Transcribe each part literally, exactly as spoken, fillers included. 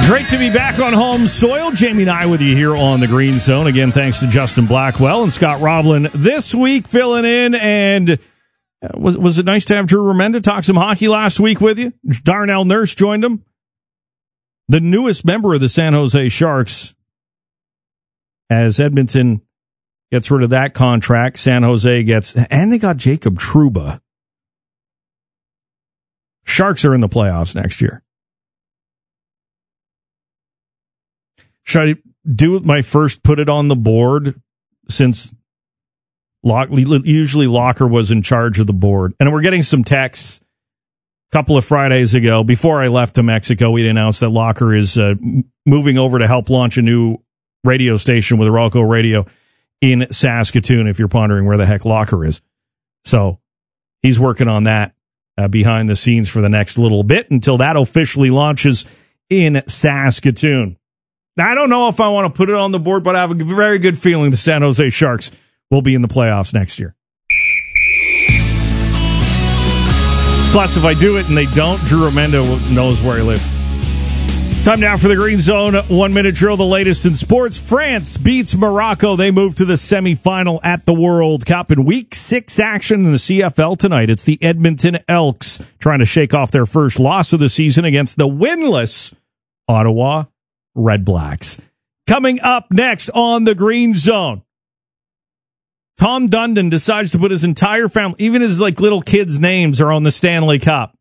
Great to be back on home soil. Jamie and I with you here on the Green Zone. Again, thanks to Justin Blackwell and Scott Roblin this week filling in. And was was it nice to have Drew Remenda talk some hockey last week with you? Darnell Nurse joined him. The newest member of the San Jose Sharks. As Edmonton gets rid of that contract, San Jose gets... And they got Jacob Trouba. Sharks are in the playoffs next year. Should I do my first put it on the board since Lock, usually Locker was in charge of the board? And we're getting some texts a couple of Fridays ago. Before I left to Mexico, we announced that Locker is uh, moving over to help launch a new radio station with Aralco Radio in Saskatoon, if you're pondering where the heck Locker is. So he's working on that uh, behind the scenes for the next little bit until that officially launches in Saskatoon. Now, I don't know if I want to put it on the board, but I have a very good feeling the San Jose Sharks will be in the playoffs next year. Plus, if I do it and they don't, Drew Remenda knows where I live. Time now for the Green Zone one-minute drill, the latest in sports. France beats Morocco. They move to the semifinal at the World Cup. In Week six action in the C F L tonight, it's the Edmonton Elks trying to shake off their first loss of the season against the winless Ottawa Red Blacks. Coming up next on the Green Zone, Tom Dundon decides to put his entire family, even his like little kids' names are on the Stanley Cup.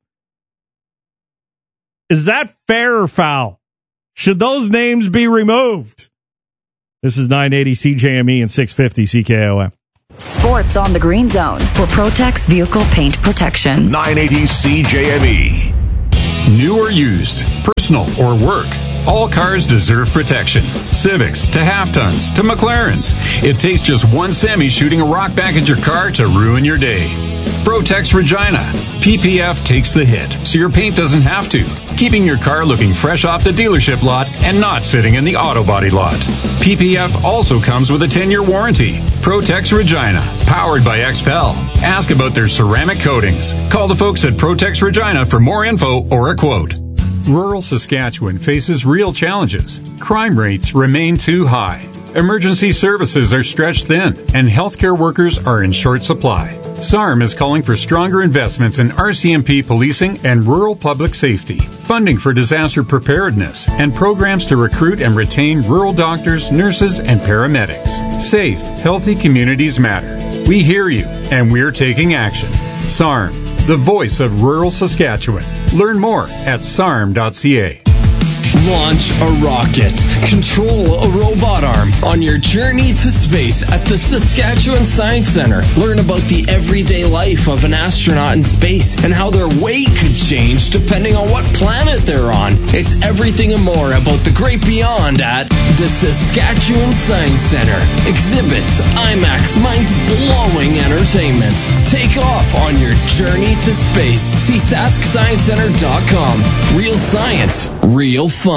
Is that fair or foul? Should those names be removed? This is nine eighty C J M E and six fifty C K O M. Sports on the Green Zone for Protex Vehicle Paint Protection. nine eighty C J M E. New or used, personal or work, all cars deserve protection. Civics to half-tons to McLarens. It takes just one semi shooting a rock back at your car to ruin your day. Protex Regina. P P F takes the hit, so your paint doesn't have to, keeping your car looking fresh off the dealership lot and not sitting in the auto body lot. P P F also comes with a ten-year warranty. Protex Regina, powered by X P E L. Ask about their ceramic coatings. Call the folks at Protex Regina for more info or a quote. Rural Saskatchewan faces real challenges. Crime rates remain too high. Emergency services are stretched thin, and healthcare workers are in short supply. S A R M is calling for stronger investments in R C M P policing and rural public safety, funding for disaster preparedness, and programs to recruit and retain rural doctors, nurses, and paramedics. Safe, healthy communities matter. We hear you, and we're taking action. S A R M, the voice of rural Saskatchewan. Learn more at S A R M dot C A. Launch a rocket. Control a robot arm on your journey to space at the Saskatchewan Science Centre. Learn about the everyday life of an astronaut in space and how their weight could change depending on what planet they're on. It's everything and more about the great beyond at the Saskatchewan Science Centre. Exhibits, IMAX, mind-blowing entertainment. Take off on your journey to space. See sask science center dot com. Real science, real fun.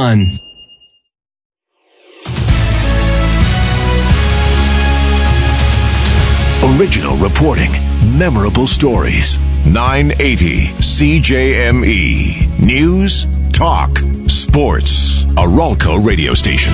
Original reporting, memorable stories. nine eighty C J M E. News, talk, sports. Aralco radio station.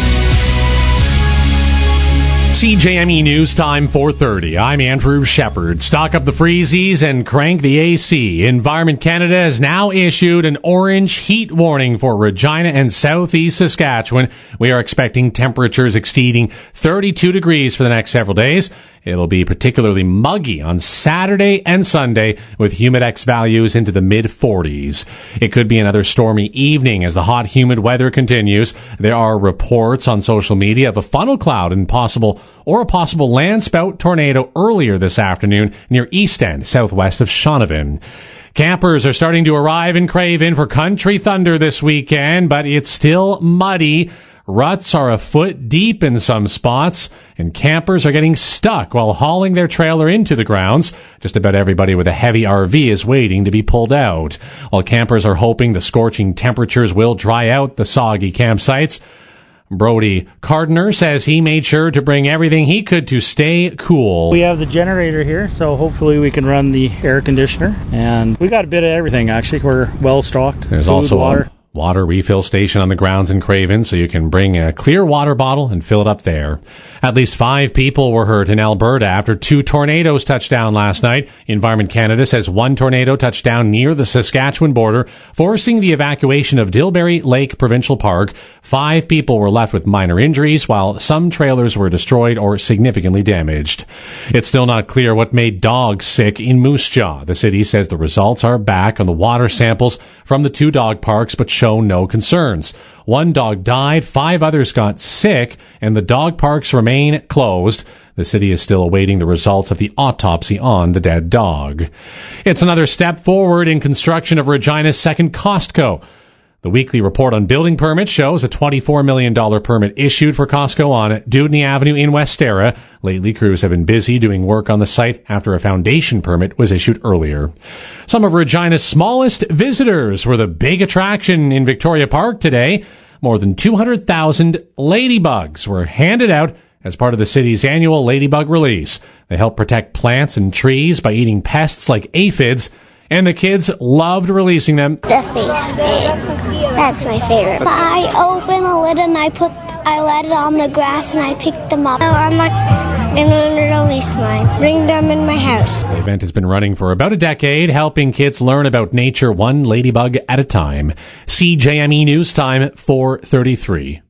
C J M E News Time four thirty. I'm Andrew Shepard. Stock up the freezies and crank the A C. Environment Canada has now issued an orange heat warning for Regina and southeast Saskatchewan. We are expecting temperatures exceeding thirty-two degrees for the next several days. It'll be particularly muggy on Saturday and Sunday with humidex values into the mid forties. It could be another stormy evening as the hot, humid weather continues. There are reports on social media of a funnel cloud and possible or a possible landspout tornado earlier this afternoon near East End, southwest of Shaunavon. Campers are starting to arrive in Craven for Country Thunder this weekend, but it's still muddy. Ruts are a foot deep in some spots, and campers are getting stuck while hauling their trailer into the grounds. Just about everybody with a heavy R V is waiting to be pulled out. While campers are hoping the scorching temperatures will dry out the soggy campsites, Brody Cardner says he made sure to bring everything he could to stay cool. We have the generator here, so hopefully we can run the air conditioner. And we got a bit of everything, actually. We're well stocked. There's Food, also water. water refill station on the grounds in Craven, so you can bring a clear water bottle and fill it up there. At least five people were hurt in Alberta after two tornadoes touched down last night. Environment Canada says one tornado touched down near the Saskatchewan border, forcing the evacuation of Dilbury Lake Provincial Park. Five people were left with minor injuries, while some trailers were destroyed or significantly damaged. It's still not clear what made dogs sick in Moose Jaw. The city says the results are back on the water samples from the two dog parks, but show no concerns. One dog died, five others got sick, and the dog parks remain closed. The city is still awaiting the results of the autopsy on the dead dog. It's another step forward in construction of Regina's second Costco. The weekly report on building permits shows a twenty-four million dollars permit issued for Costco on Dewdney Avenue in Westera. Lately, crews have been busy doing work on the site after a foundation permit was issued earlier. Some of Regina's smallest visitors were the big attraction in Victoria Park today. More than two hundred thousand ladybugs were handed out as part of the city's annual ladybug release. They help protect plants and trees by eating pests like aphids, and the kids loved releasing them. The face paint. That's my favorite. I open a lid and I put, I let it on the grass and I pick them up. No, I'm not going to release mine. Bring them in my house. The event has been running for about a decade, helping kids learn about nature one ladybug at a time. C J M E News Time, four thirty-three.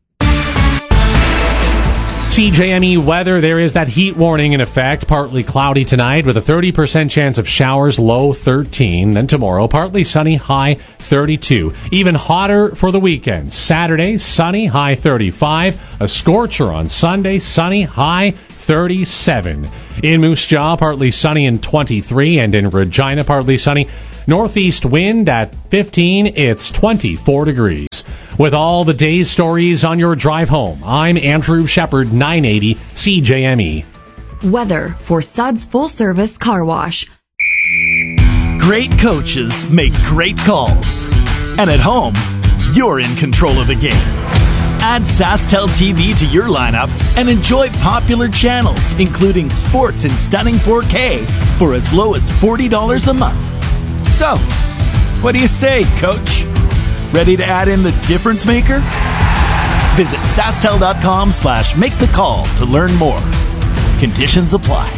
C J M E weather, there is that heat warning in effect. Partly cloudy tonight with a thirty percent chance of showers, low thirteen. Then tomorrow, partly sunny, high thirty-two. Even hotter for the weekend. Saturday, sunny, high thirty-five. A scorcher on Sunday, sunny, high thirty-seven. In Moose Jaw, partly sunny and twenty-three. And in Regina, partly sunny. Northeast wind at fifteen. It's twenty-four degrees. With all the day's stories on your drive home, I'm Andrew Shepard, nine eighty C J M E. Weather for Suds Full Service Car Wash. Great coaches make great calls. And at home, you're in control of the game. Add SaskTel T V to your lineup and enjoy popular channels, including sports in stunning four K for as low as forty dollars a month. So, what do you say, Coach? Ready to add in the difference maker? Visit SaskTel.com slash make the call to learn more. Conditions apply.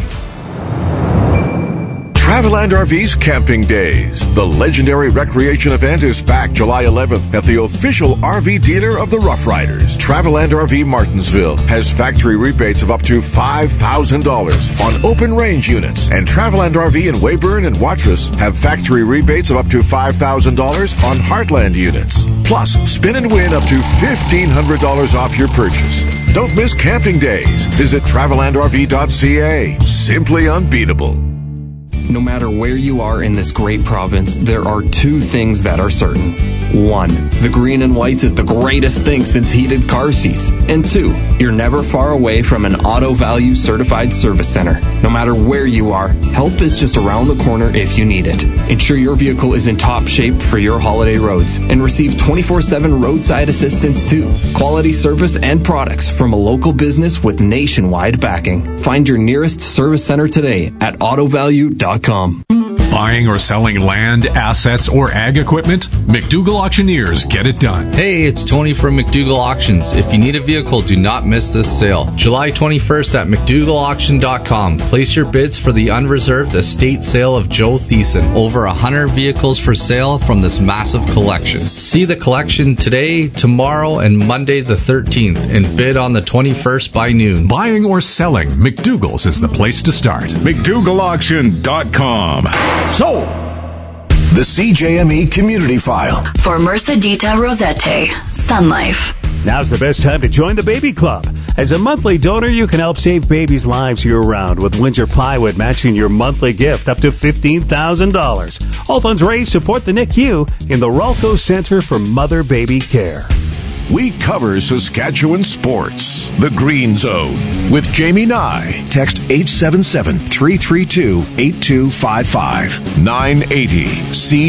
Traveland R V's Camping Days. The legendary recreation event is back July eleventh at the official R V dealer of the Rough Riders. Traveland R V Martinsville has factory rebates of up to five thousand dollars on open range units. And Traveland R V in Weyburn and Watrous have factory rebates of up to five thousand dollars on Heartland units. Plus, spin and win up to fifteen hundred dollars off your purchase. Don't miss Camping Days. Visit traveland r v dot c a. Simply unbeatable. No matter where you are in this great province, there are two things that are certain. One, the green and whites is the greatest thing since heated car seats. And two, you're never far away from an Auto Value certified service center. No matter where you are, help is just around the corner if you need it. Ensure your vehicle is in top shape for your holiday roads and receive twenty-four seven roadside assistance too. Quality service and products from a local business with nationwide backing. Find your nearest service center today at auto value dot com. Buying or selling land, assets, or ag equipment? McDougall Auctioneers get it done. Hey, it's Tony from McDougall Auctions. If you need a vehicle, do not miss this sale. July twenty-first at mcdougall auction dot com. Place your bids for the unreserved estate sale of Joe Thiessen. Over one hundred vehicles for sale from this massive collection. See the collection today, tomorrow, and Monday the thirteenth, and bid on the twenty-first by noon. Buying or selling, McDougall's is the place to start. mcdougall auction dot com. So, the C J M E Community File. For Mercedita Rosette, Sun Life. Now's the best time to join the Baby Club. As a monthly donor, you can help save babies' lives year-round with Windsor Plywood matching your monthly gift up to fifteen thousand dollars. All funds raised support the N I C U in the Ralco Center for Mother-Baby Care. We cover Saskatchewan sports. The Green Zone with Jamie Nye. Text eight seven seven, three three two, eight two five five. nine eighty C